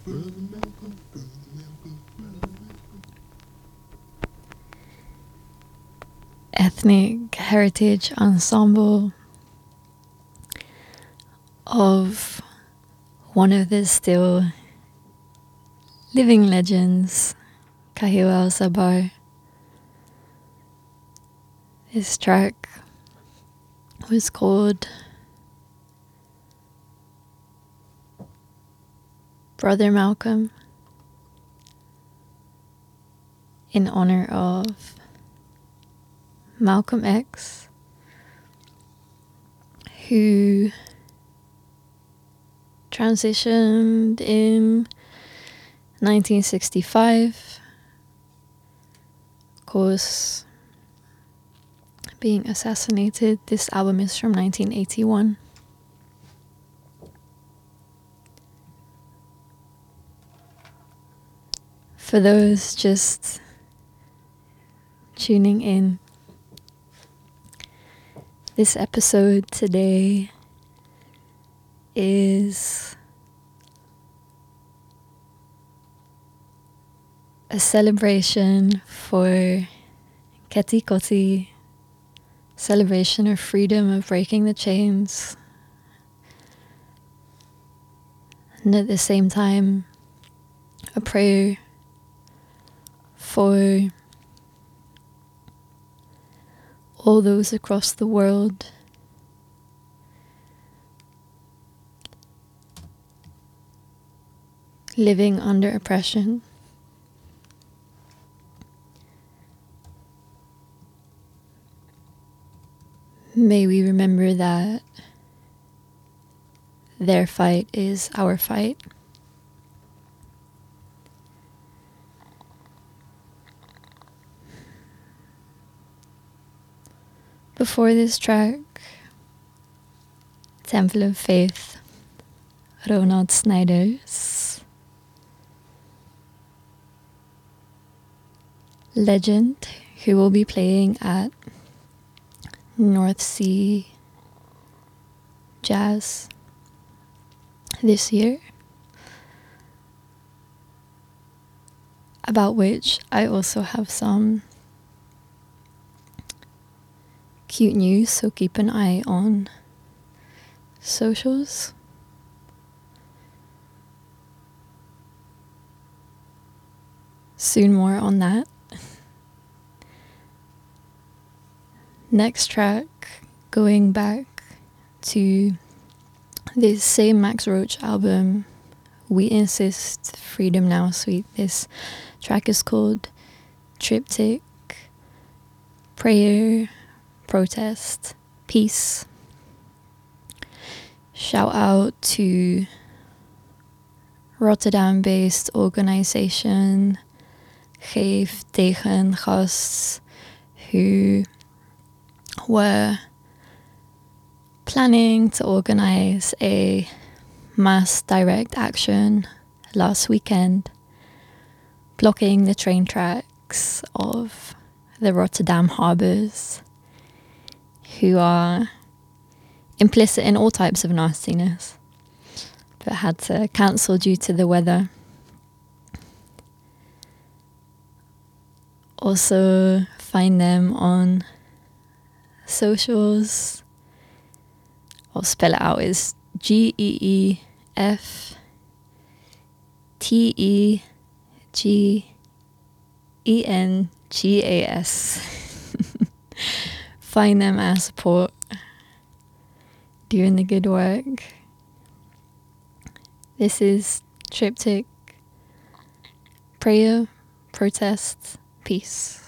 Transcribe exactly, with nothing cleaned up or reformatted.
Ethnic heritage ensemble of one of the still living legends, Cahill Al-Sabbar. This track was called Brother Malcolm, in honor of Malcolm X, who transitioned in nineteen sixty-five, of course, being assassinated. This album is from nineteen eighty-one. For those just tuning in, this episode today is a celebration for Keti Koti, celebration of freedom, of breaking the chains, and at the same time, a prayer for all those across the world living under oppression. May we remember that their fight is our fight. Before this track, Temple of Faith, Ronald Snyder's Legend, who will be playing at North Sea Jazz this year, about which I also have some cute news, so keep an eye on socials. Soon more on that. Next track, going back to this same Max Roach album, We Insist, Freedom Now Sweet. This track is called Triptych, Prayer, Protest, Peace. Shout out to Rotterdam-based organization Geef Tegen Gas, who were planning to organize a mass direct action last weekend, blocking the train tracks of the Rotterdam harbours, who are implicit in all types of nastiness, but had to cancel due to the weather. Also find them on socials. I'll spell it out. It's G E E F T E G E N G A S. Find them as support, doing the good work. This is Triptych, Prayer, Protest, Peace.